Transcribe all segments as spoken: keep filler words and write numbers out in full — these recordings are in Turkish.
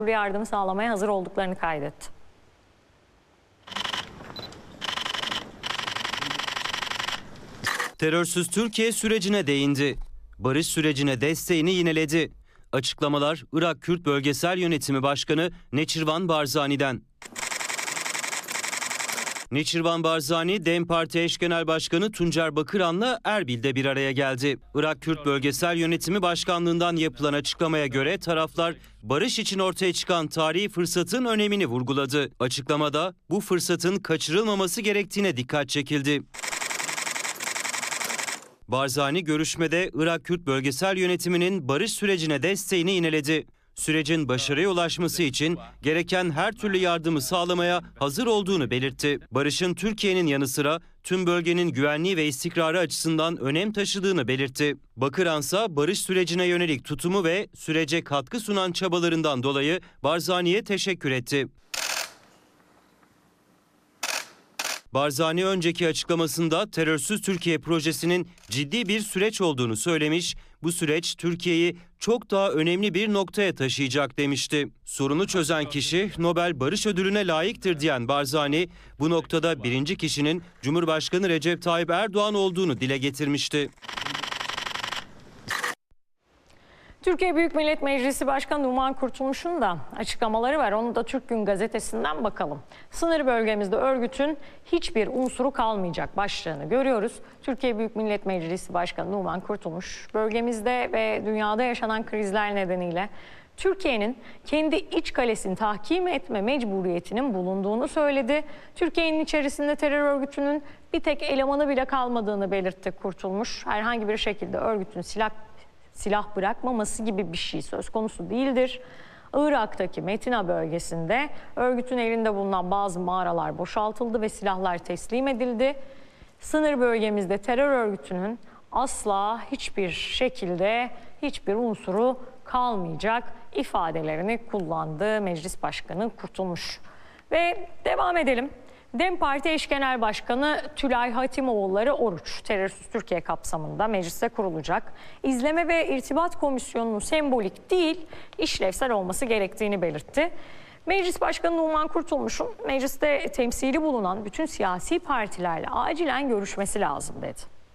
yardım sağlamaya hazır olduklarını kaydetti. Terörsüz Türkiye sürecine değindi. Barış sürecine desteğini yineledi. Açıklamalar Irak Kürt Bölgesel Yönetimi Başkanı Neçirvan Barzani'den. Neçirvan Barzani, DEM Parti Eş Genel Başkanı Tuncer Bakıran'la Erbil'de bir araya geldi. Irak Kürt Bölgesel Yönetimi Başkanlığı'ndan yapılan açıklamaya göre taraflar barış için ortaya çıkan tarihi fırsatın önemini vurguladı. Açıklamada bu fırsatın kaçırılmaması gerektiğine dikkat çekildi. Barzani görüşmede Irak Kürt Bölgesel Yönetimi'nin barış sürecine desteğini yineledi. Sürecin başarıya ulaşması için gereken her türlü yardımı sağlamaya hazır olduğunu belirtti. Barışın Türkiye'nin yanı sıra tüm bölgenin güvenliği ve istikrarı açısından önem taşıdığını belirtti. Bakıransa barış sürecine yönelik tutumu ve sürece katkı sunan çabalarından dolayı Barzani'ye teşekkür etti. Barzani önceki açıklamasında terörsüz Türkiye projesinin ciddi bir süreç olduğunu söylemiş, bu süreç Türkiye'yi çok daha önemli bir noktaya taşıyacak demişti. Sorunu çözen kişi Nobel Barış Ödülü'ne layıktır diyen Barzani, bu noktada birinci kişinin Cumhurbaşkanı Recep Tayyip Erdoğan olduğunu dile getirmişti. Türkiye Büyük Millet Meclisi Başkanı Numan Kurtulmuş'un da açıklamaları var. Onu da Türk Gün Gazetesi'nden bakalım. Sınır bölgemizde örgütün hiçbir unsuru kalmayacak başlığını görüyoruz. Türkiye Büyük Millet Meclisi Başkanı Numan Kurtulmuş, bölgemizde ve dünyada yaşanan krizler nedeniyle Türkiye'nin kendi iç kalesini tahkim etme mecburiyetinin bulunduğunu söyledi. Türkiye'nin içerisinde terör örgütünün bir tek elemanı bile kalmadığını belirtti Kurtulmuş. Herhangi bir şekilde örgütün silah silah bırakmaması gibi bir şey söz konusu değildir. Irak'taki Metina bölgesinde örgütün elinde bulunan bazı mağaralar boşaltıldı ve silahlar teslim edildi. Sınır bölgemizde terör örgütünün asla hiçbir şekilde hiçbir unsuru kalmayacak ifadelerini kullandı Meclis Başkanı Kurtulmuş. Ve devam edelim. DEM Parti Eş Genel Başkanı Tülay Hatimoğulları Oruç, terörsüz Türkiye kapsamında mecliste kurulacak İzleme ve İrtibat Komisyonu'nun sembolik değil, işlevsel olması gerektiğini belirtti. Meclis Başkanı Numan Kurtulmuş'un mecliste temsili bulunan bütün siyasi partilerle acilen görüşmesi lazım dedi.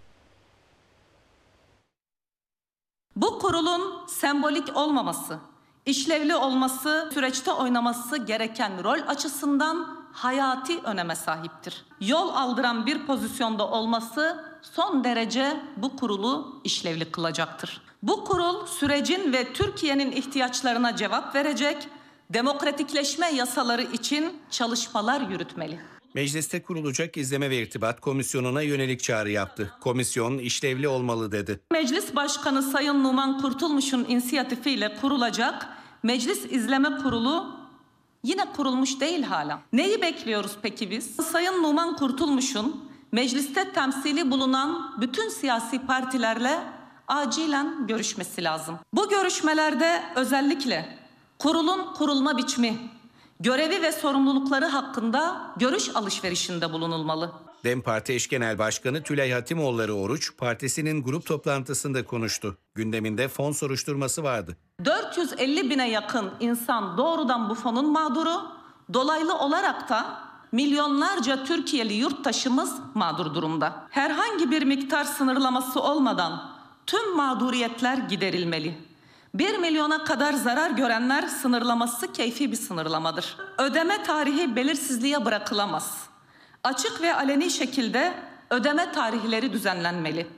Bu kurulun sembolik olmaması, işlevli olması, süreçte oynaması gereken rol açısından hayati öneme sahiptir. Yol aldıran bir pozisyonda olması son derece bu kurulu işlevli kılacaktır. Bu kurul sürecin ve Türkiye'nin ihtiyaçlarına cevap verecek, demokratikleşme yasaları için çalışmalar yürütmeli. Mecliste kurulacak İzleme ve İrtibat Komisyonu'na yönelik çağrı yaptı. Komisyon işlevli olmalı dedi. Meclis Başkanı Sayın Numan Kurtulmuş'un inisiyatifiyle kurulacak Meclis İzleme Kurulu yine kurulmuş değil hala. Neyi bekliyoruz peki biz? Sayın Numan Kurtulmuş'un mecliste temsili bulunan bütün siyasi partilerle acilen görüşmesi lazım. Bu görüşmelerde özellikle kurulun kurulma biçimi, görevi ve sorumlulukları hakkında görüş alışverişinde bulunulmalı. DEM Parti Eş Genel Başkanı Tülay Hatimoğulları Oruç, partisinin grup toplantısında konuştu. Gündeminde fon soruşturması vardı. dört yüz elli bine yakın insan doğrudan bu fonun mağduru, dolaylı olarak da milyonlarca Türkiye'li yurttaşımız mağdur durumda. Herhangi bir miktar sınırlaması olmadan tüm mağduriyetler giderilmeli. bir milyona kadar zarar görenler sınırlaması keyfi bir sınırlamadır. Ödeme tarihi belirsizliğe bırakılamaz. Açık ve aleni şekilde ödeme tarihleri düzenlenmeli.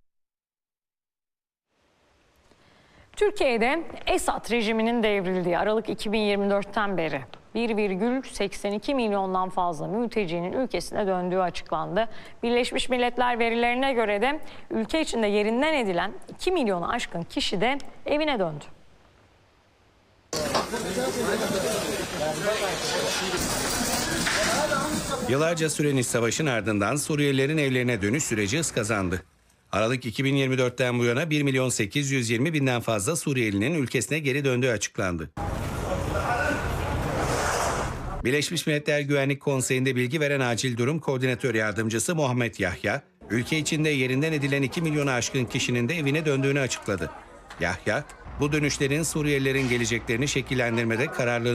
Türkiye'de Esad rejiminin devrildiği Aralık iki bin yirmi dört'ten beri bir virgül seksen iki milyondan fazla mültecinin ülkesine döndüğü açıklandı. Birleşmiş Milletler verilerine göre de ülke içinde yerinden edilen iki milyonu aşkın kişi de evine döndü. Yıllarca süren iç savaşın ardından Suriyelilerin evlerine dönüş süreci hız kazandı. Aralık iki bin yirmi dört'ten bu yana bir milyon sekiz yüz yirmi binden fazla Suriyelinin ülkesine geri döndüğü açıklandı. Birleşmiş Milletler Güvenlik Konseyi'nde bilgi veren Acil Durum Koordinatör Yardımcısı Muhammed Yahya, ülke içinde yerinden edilen iki milyonu aşkın kişinin de evine döndüğünü açıkladı. Yahya, Bu dönüşlerin Suriyelilerin geleceklerini şekillendirmede kararlılığını